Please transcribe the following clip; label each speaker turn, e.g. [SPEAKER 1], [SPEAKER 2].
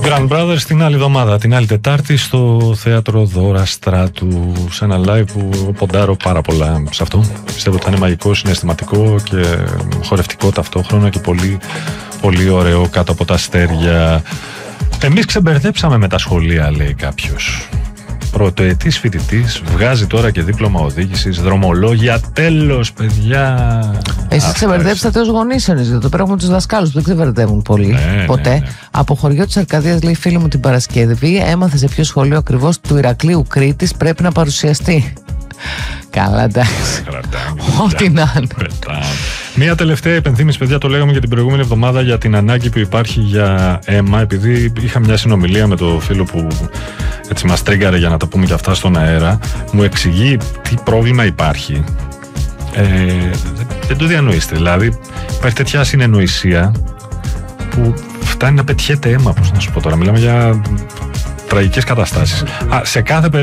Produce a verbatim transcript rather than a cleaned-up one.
[SPEAKER 1] Grand Brothers την άλλη εβδομάδα, την άλλη Τετάρτη, στο θέατρο Δώρα Στράτου. Σε ένα live που ποντάρω πάρα πολλά σε αυτό. Πιστεύω ότι θα είναι μαγικό, συναισθηματικό και χορευτικό ταυτόχρονα και πολύ, πολύ ωραίο κάτω από τα αστέρια. Εμείς ξεμπερδέψαμε με τα σχολεία, λέει κάποιος. Πρωτοετής φοιτητής, βγάζει τώρα και δίπλωμα οδήγησης, δρομολόγια, τέλος παιδιά.
[SPEAKER 2] Εσείς ξεμπερδέψατε ως γονείς, εννοείται. Το πράγμα με τους δασκάλους που δεν ξεμπερδεύουν πολύ. Ναι, ποτέ. Ναι, ναι. Από χωριό της Αρκαδίας, λέει φίλη μου την Παρασκευή, έμαθε σε ποιο σχολείο ακριβώς του Ηρακλείου Κρήτης πρέπει να παρουσιαστεί. Καλά, εντάξει. Ό,τι να είναι.
[SPEAKER 1] Μία τελευταία υπενθύμηση, παιδιά, το λέγαμε και την προηγούμενη εβδομάδα για την ανάγκη που υπάρχει για αίμα. Επειδή είχα μια συνομιλία με το φίλο που έτσι μας τρίγκαρε για να τα πούμε και αυτά στον αέρα, μου εξηγεί τι πρόβλημα υπάρχει. Ε, δεν το διανοείστε. Δηλαδή, υπάρχει τέτοια συνεννοησία που φτάνει να πετιέται αίμα. Πώς να σου πω τώρα, μιλάμε για τραγικές καταστάσεις. Α, σε κάθε